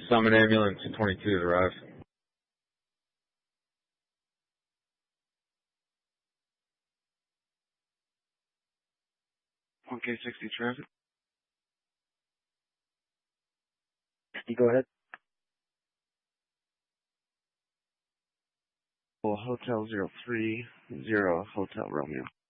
Summon ambulance 22 has arrived. 1K60 traffic. Go ahead. Hotel 030 Hotel Romeo.